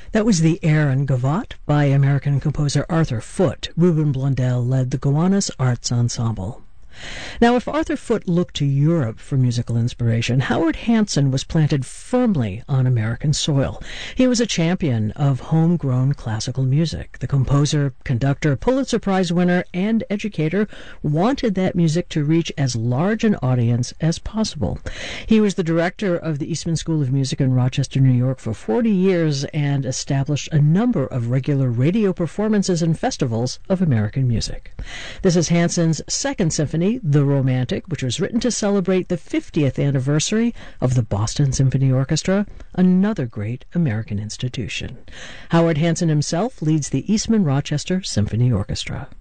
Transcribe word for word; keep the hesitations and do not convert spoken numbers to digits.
That was the Air and Gavotte by American composer Arthur Foote. Ruben Blundell led the Gowanus Arts Ensemble. Now, if Arthur Foote looked to Europe for musical inspiration, Howard Hanson was planted firmly on American soil. He was a champion of homegrown classical music. The composer, conductor, Pulitzer Prize winner, and educator wanted that music to reach as large an audience as possible. He was the director of the Eastman School of Music in Rochester, New York for forty years and established a number of regular radio performances and festivals of American music. This is Hanson's second symphony, The Romantic, which was written to celebrate the fiftieth anniversary of the Boston Symphony Orchestra, another great American institution. Howard Hanson himself leads the Eastman Rochester Symphony Orchestra.